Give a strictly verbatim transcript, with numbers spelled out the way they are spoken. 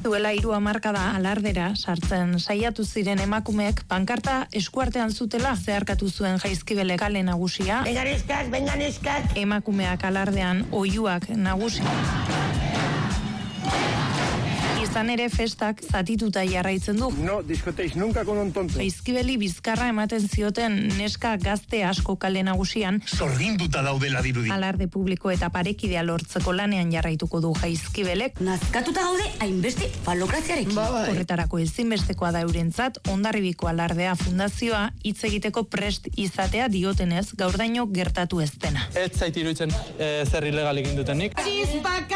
Duela hiru hamarkada alardera sartzen saiatu ziren emakumeek pankarta eskuartean zutela zeharkatu zuen Jaizkibele kale nagusia. Venga neskak, venga neskak. Emakumeak alardean oihuak nagusi. Izan ere festak zatituta jarraitzen du. No discotéis nunca con un tonto. Jaizkibeli bizkarra ematen zioten neska gazte asko kale nagusian. Sorginduta daudela dirudi. Alarde publiko eta parekidea lortzeko lanean jarraituko du Jaizkibelek. Nazkatuta gaude hainbeste falokraziarekin. Ba, bai. Horretarako ezinbestekoa da eurentzat Hondarribiko Alardea Fundazioa hitz egiteko prest izatea diotenez gaurdaino gertatu ez dena. Ez zait iruditzen e, zer ilegal egin dutenik.